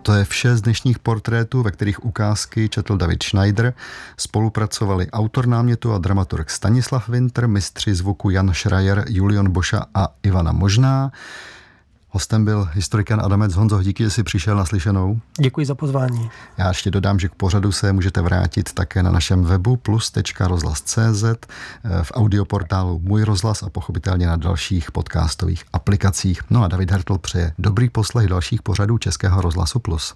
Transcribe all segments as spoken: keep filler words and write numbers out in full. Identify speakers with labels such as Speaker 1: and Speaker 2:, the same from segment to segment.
Speaker 1: To je vše z dnešních portrétů, ve kterých ukázky četl David Schneider. Spolupracovali autor námětu a dramaturg Stanislav Winter, mistři zvuku Jan Schreier, Julian Boša a Ivana Možná. Hostem byl historikan Adamec. Honzo, díky, že jsi přišel na slyšenou.
Speaker 2: Děkuji za pozvání.
Speaker 1: Já ještě dodám, že k pořadu se můžete vrátit také na našem webu plus tečka rozhlas tečka cé zet, v audioportálu Můj rozhlas a pochopitelně na dalších podcastových aplikacích. No a David Hertl přeje dobrý poslech dalších pořadů Českého rozhlasu Plus.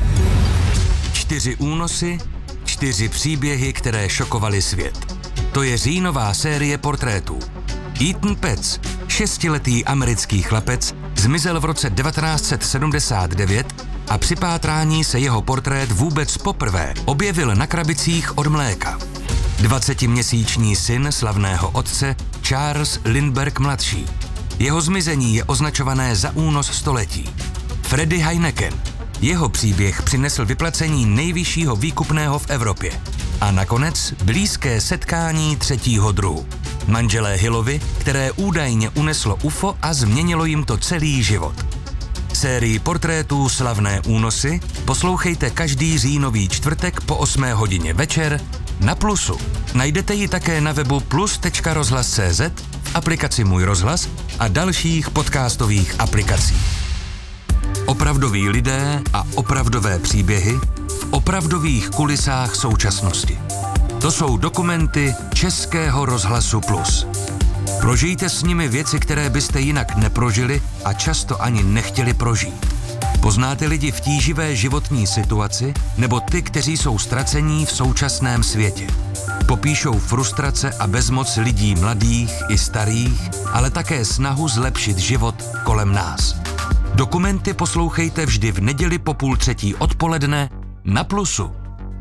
Speaker 3: Čtyři únosy, čtyři příběhy, které šokovaly svět. To je říjnová série portrétů. Ethan Petts, šestiletý americký chlapec, zmizel v roce devatenáct set sedmdesát devět a při pátrání se jeho portrét vůbec poprvé objevil na krabicích od mléka. Dvacetiměsíční syn slavného otce Charles Lindbergh mladší. Jeho zmizení je označované za únos století. Freddie Heineken. Jeho příběh přinesl vyplacení nejvyššího výkupného v Evropě. A nakonec blízké setkání třetího druhu. Manželé Hillovi, které údajně uneslo U F O a změnilo jim to celý život. Sérii portrétů Slavné únosy poslouchejte každý říjnový čtvrtek po osmé hodině večer na Plusu. Najdete ji také na webu plus tečka rozhlas tečka cé zet, v aplikaci Můj rozhlas a dalších podcastových aplikacích. Opravdoví lidé a opravdové příběhy v opravdových kulisách současnosti. To jsou dokumenty Českého rozhlasu Plus. Prožijte s nimi věci, které byste jinak neprožili a často ani nechtěli prožít. Poznáte lidi v tíživé životní situaci nebo ty, kteří jsou ztracení v současném světě. Popíšou frustrace a bezmoc lidí mladých i starých, ale také snahu zlepšit život kolem nás. Dokumenty poslouchejte vždy v neděli po půl třetí odpoledne na Plusu.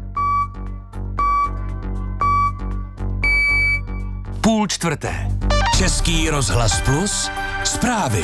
Speaker 3: Půl čtvrté. Český rozhlas Plus. Zprávy.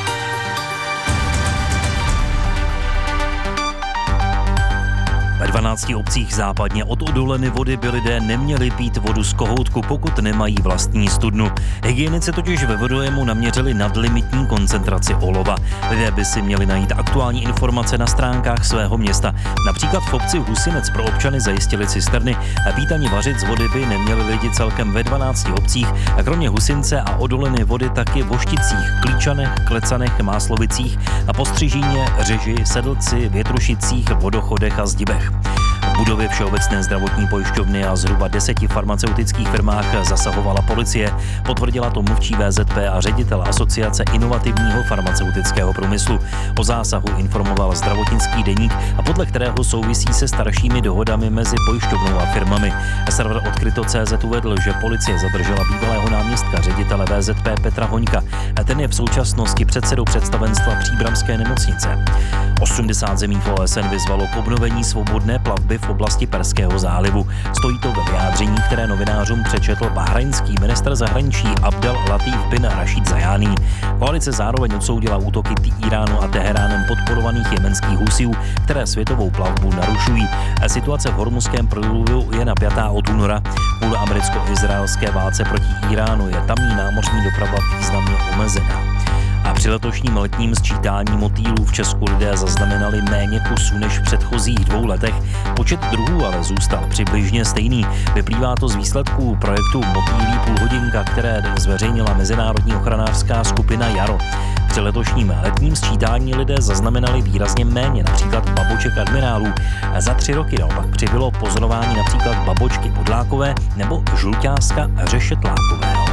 Speaker 4: Ve dvanácti obcích západně od odoleny vody by lidé neměli pít vodu z kohoutku, pokud nemají vlastní studnu. Hygienici totiž ve vodojemu naměřili nadlimitní koncentraci olova. Lidé by si měli najít aktuální informace na stránkách svého města. Například v obci Husinec pro občany zajistili cisterny a pít ani vařit z vody by neměli lidi celkem ve dvanácti obcích a kromě Husince a odoleny vody taky v Vošticích, Klíčanech, Klecanech, Máslovicích a Postřižíně, Řeži, Sedlci, Větrušicích, Vodochodech a Zdibech. V budově Všeobecné zdravotní pojišťovny a zhruba deseti farmaceutických firmách zasahovala policie, potvrdila to mluvčí V Z P a ředitel Asociace inovativního farmaceutického průmyslu. O zásahu informoval Zdravotnický deník, a podle kterého souvisí se staršími dohodami mezi pojišťovnou a firmami. Server Odkryto tečka cé zet uvedl, že policie zadržela bývalého náměstka ředitele V Z P Petra Hoňka. Ten je v současnosti předsedou představenstva Příbramské nemocnice. osmdesát zemí v O S N vyzvalo k obnovení svobodné plavby v oblasti Perského zálivu. Stojí to ve vyjádření, které novinářům přečetl bahrajnský ministr zahraničí Abdel Latif bin Rashid Zajání. Koalice zároveň odsoudila útoky Íránu a Teheránem podporovaných jemenských Husíů, které světovou plavbu narušují. Situace v Hormuzském průlivu je napjatá od února. Kvůli americko-izraelské válce proti Íránu je tamní námořní doprava významně omezená. A při letošním letním sčítání motýlů v Česku lidé zaznamenali méně kusů než v předchozích dvou letech. Počet druhů ale zůstal přibližně stejný. Vyplývá to z výsledků projektu Motýlí půlhodinka, které zveřejnila mezinárodní ochranářská skupina Jaro. Při letošním letním sčítání lidé zaznamenali výrazně méně například baboček admirálů. A za tři roky naopak přibylo pozorování například babočky bodlákové nebo žluťáska řešetlákového.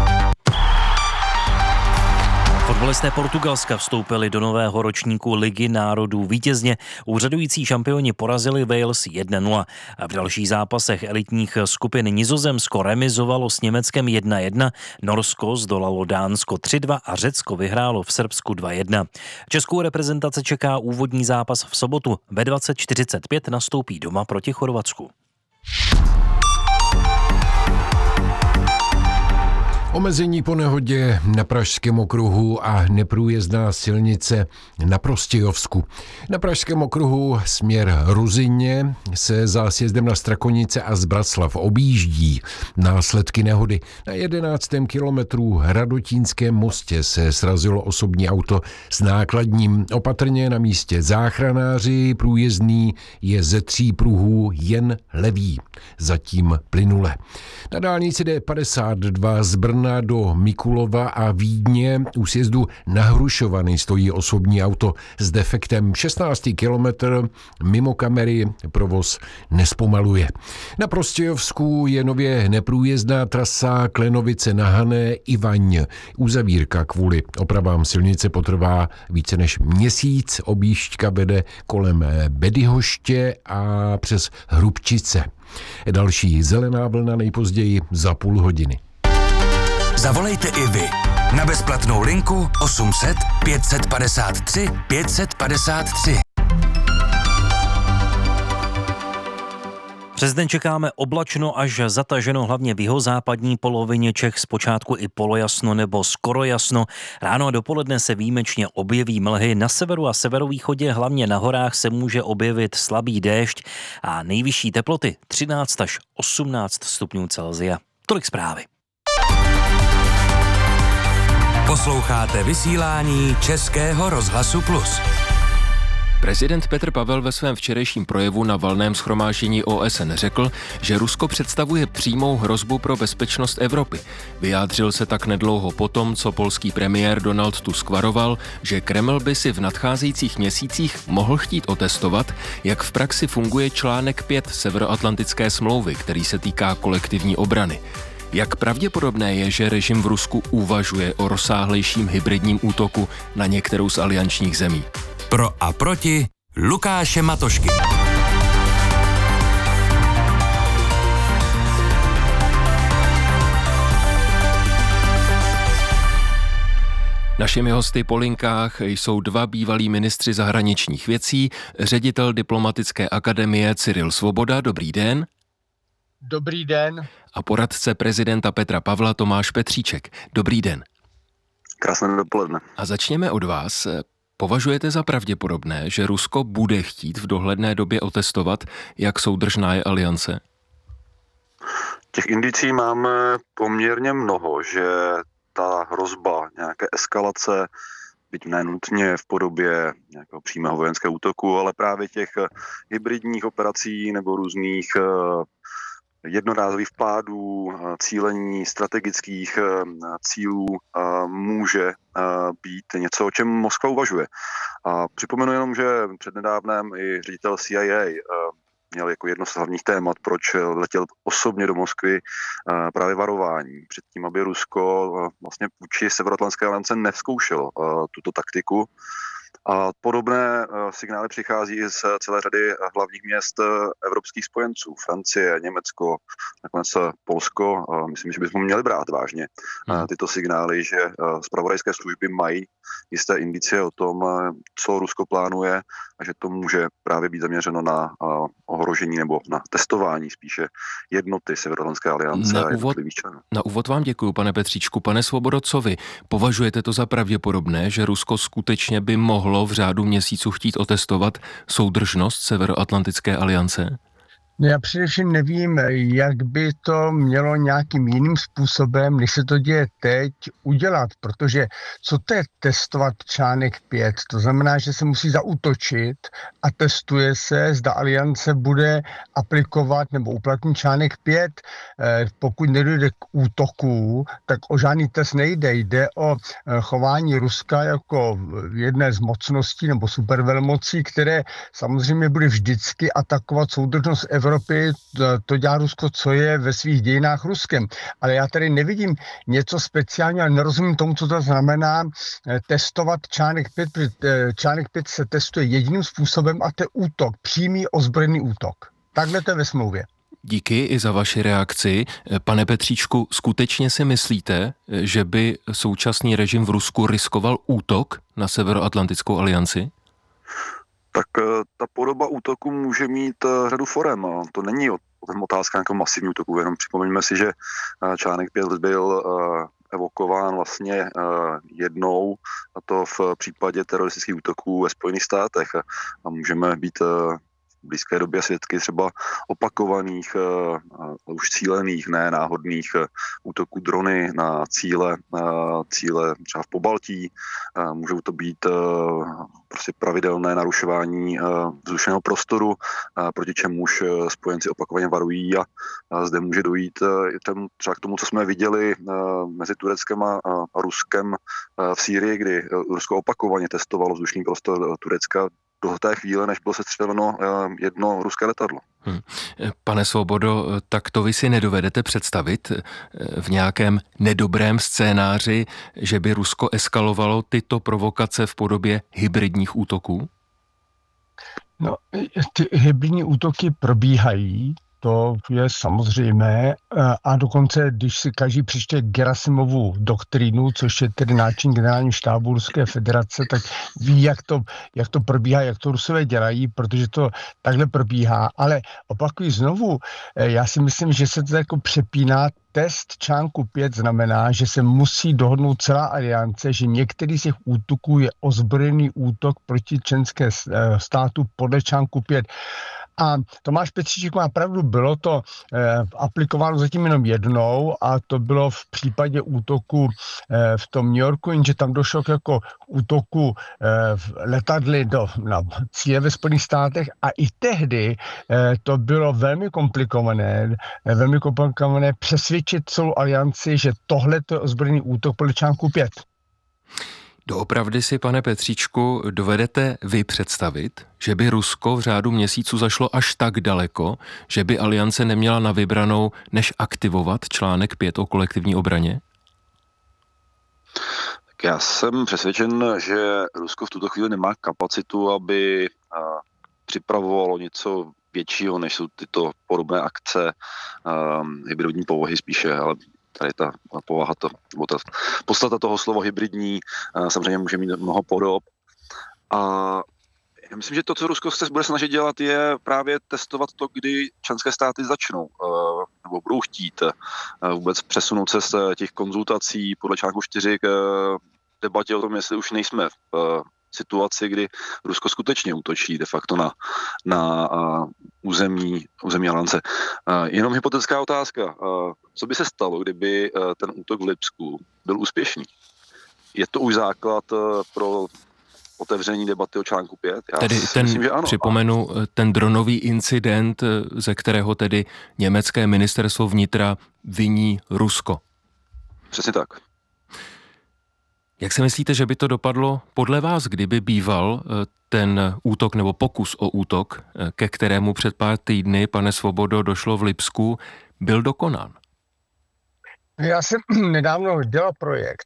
Speaker 4: Fotbalisté Portugalska vstoupili do nového ročníku Ligy národů vítězně. Úřadující šampioni porazili Wales jedna nula. A v dalších zápasech elitních skupin Nizozemsko remizovalo s Německem jedna jedna, Norsko zdolalo Dánsko tři dva a Řecko vyhrálo v Srbsku dva jedna. Českou reprezentaci čeká úvodní zápas v sobotu. Ve dvacet čtyřicet pět nastoupí doma proti Chorvatsku.
Speaker 2: Omezení po nehodě na Pražském okruhu a neprůjezdná silnice na Prostějovsku. Na Pražském okruhu směr Ruzyně se za sjezdem na Strakonice a Zbraslav objíždí následky nehody. Na jedenáctém kilometru Radotínském mostě se srazilo osobní auto s nákladním. Opatrně na místě záchranáři, průjezdný je ze tří pruhů jen levý, zatím plynule. Na dálnici D padesát dva z Brna do Mikulova a Vídně u sjezdu na Hrušovany stojí osobní auto s defektem. šestnáctý kilometr mimo kamery provoz nespomaluje. Na Prostějovsku je nově neprůjezdná trasa Klenovice na Hané Ivaň. Uzavírka kvůli opravám silnice potrvá více než měsíc. Objížďka vede kolem Bedyhoště a přes Hrubčice. Další zelená vlna nejpozději za půl hodiny.
Speaker 3: Zavolejte i vy na bezplatnou linku osm set pět set padesát tři pět set padesát tři.
Speaker 4: Přes den čekáme oblačno až zataženo, hlavně v jihozápadní polovině Čech, zpočátku i polojasno nebo skoro jasno. Ráno a dopoledne se výjimečně objeví mlhy. Na severu a severovýchodě, hlavně na horách, se může objevit slabý déšť a nejvyšší teploty třináct až osmnáct stupňů Celsia. Tolik zprávy.
Speaker 3: Posloucháte vysílání Českého rozhlasu Plus.
Speaker 5: Prezident Petr Pavel ve svém včerejším projevu na valném shromáždění O S N řekl, že Rusko představuje přímou hrozbu pro bezpečnost Evropy. Vyjádřil se tak nedlouho potom, co polský premiér Donald Tusk varoval, že Kreml by si v nadcházejících měsících mohl chtít otestovat, jak v praxi funguje článek pět Severoatlantické smlouvy, který se týká kolektivní obrany. Jak pravděpodobné je, že režim v Rusku uvažuje o rozsáhlejším hybridním útoku na některou z aliančních zemí?
Speaker 3: Pro a proti Lukáše Matošky.
Speaker 5: Našimi hosty po linkách jsou dva bývalí ministři zahraničních věcí, ředitel diplomatické akademie Cyril Svoboda. Dobrý den.
Speaker 6: Dobrý den.
Speaker 5: A poradce prezidenta Petra Pavla Tomáš Petříček. Dobrý den.
Speaker 7: Krásné dopoledne.
Speaker 5: A začněme od vás. Považujete za pravděpodobné, že Rusko bude chtít v dohledné době otestovat, jak soudržná je aliance?
Speaker 7: Těch indicí máme poměrně mnoho, že ta hrozba nějaké eskalace, byť ne nutně v podobě nějakého přímého vojenského útoku, ale právě těch hybridních operací nebo různých jednorázových vpádů, cílení strategických cílů může být něco, o čem Moskva uvažuje. A připomenu jenom, že přednedávnem i ředitel C I A měl jako jedno z hlavních témat, proč letěl osobně do Moskvy, právě varování před tím, aby Rusko vlastně vůči Severoatlantské aliance nevzkoušelo tuto taktiku. A podobné signály přichází i z celé řady hlavních měst evropských spojenců. Francie, Německo, nakonec Polsko. Myslím, že bychom měli brát vážně tyto signály, že zpravodajské služby mají jisté indicie o tom, co Rusko plánuje a že to může právě být zaměřeno na ohrožení nebo na testování spíše jednoty Severoatlantické aliance
Speaker 5: na
Speaker 7: a
Speaker 5: úvod,
Speaker 7: jednotlivých členů.
Speaker 5: Na úvod vám děkuji, pane Petříčku. Pane Svobodo, co vy? Považujete to za pravděpodobné, že Rusko skutečně by mohlo v řádu měsíců chtít otestovat soudržnost Severoatlantické aliance?
Speaker 6: No já především nevím, jak by to mělo nějakým jiným způsobem, než se to děje teď, udělat, protože co to je testovat článek pět? To znamená, že se musí zaútočit a testuje se, zda aliance bude aplikovat nebo uplatnit článek pět. Pokud nedojde k útoku, tak o žádný test nejde. Jde o chování Ruska jako jedné z mocností nebo supervelmocí, které samozřejmě bude vždycky atakovat soudržnost Evropy. Evropy, to dělá Rusko, co je ve svých dějinách Ruskem. Ale já tady nevidím něco speciálního, ale nerozumím tomu, co to znamená testovat článek pět, protože článek pět se testuje jediným způsobem a to je útok, přímý ozbrojený útok. Takhle to je ve smlouvě.
Speaker 5: Díky i za vaši reakci. Pane Petříčku, skutečně si myslíte, že by současný režim v Rusku riskoval útok na Severoatlantickou alianci?
Speaker 7: Tak ta podoba útoku může mít řadu forem. To není otázka nějakého masivního útoku, jenom připomeňme si, že článek pět byl evokován vlastně jednou, a to v případě teroristických útoků ve Spojených státech. A můžeme být v blízké době svědky třeba opakovaných, už cílených, ne náhodných útoků drony na cíle, cíle třeba v Pobaltí. Můžou to být prostě pravidelné narušování vzdušného prostoru, proti čemuž spojenci opakovaně varují, a zde může dojít třeba k tomu, co jsme viděli mezi Tureckem a Ruskem v Sýrii, kdy Rusko opakovaně testovalo vzdušný prostor Turecka do té chvíle, než bylo sestřeleno jedno ruské letadlo.
Speaker 5: Hmm. Pane Svobodo, tak to vy si nedovedete představit v nějakém nedobrém scénáři, že by Rusko eskalovalo tyto provokace v podobě hybridních útoků?
Speaker 6: No, ty hybridní útoky probíhají, to je samozřejmé, a dokonce, když si každý přečte Gerasimovu doktrínu, což je tedy náčin generálního štábu Ruské federace, tak ví, jak to, jak to probíhá, jak to Rusové dělají, protože to takhle probíhá. Ale opakuji znovu, já si myslím, že se to jako přepíná. Test článku pět znamená, že se musí dohodnout celá aliance, že některý z těch útoků je ozbrojený útok proti členské státu podle článku pět. A Tomáš Petříček má pravdu, bylo to eh, aplikováno zatím jenom jednou, a to bylo v případě útoku eh, v tom New Yorku, jenže tam došlo k jako útoku eh, v letadly do, na cíle ve Spojených státech, a i tehdy eh, to bylo velmi komplikované, eh, velmi komplikované přesvědčit celou alianci, že tohle to je ozbrojený útok podle článku pět.
Speaker 5: Doopravdy si, pane Petříčku, dovedete vy představit, že by Rusko v řádu měsíců zašlo až tak daleko, že by aliance neměla na vybranou, než aktivovat článek pět o kolektivní obraně?
Speaker 7: Tak já jsem přesvědčen, že Rusko v tuto chvíli nemá kapacitu, aby připravovalo něco většího, než jsou tyto podobné akce, um, hybridní povahy spíše, ale tady ta povaha, to, nebo ta podstata toho slova hybridní samozřejmě může mít mnoho podob. A já myslím, že to, co Rusko se bude snažit dělat, je právě testovat to, kdy členské státy začnou nebo budou chtít vůbec přesunout se z těch konzultací podle článku čtyři k debatě o tom, jestli už nejsme v situaci, kdy Rusko skutečně útočí de facto na, na uh, území, území aliance. Uh, jenom hypotetická otázka. Uh, co by se stalo, kdyby uh, ten útok v Lipsku byl úspěšný? Je to už základ uh, pro otevření debaty o článku pět? Já
Speaker 5: tedy ten, myslím, že ano. Připomenu, ten dronový incident, ze kterého tedy německé ministerstvo vnitra viní Rusko.
Speaker 7: Přesně tak.
Speaker 5: Jak si myslíte, že by to dopadlo podle vás, kdyby býval ten útok nebo pokus o útok, ke kterému před pár týdny, pane Svobodo, došlo v Lipsku, byl dokonán?
Speaker 6: Já jsem nedávno dělal projekt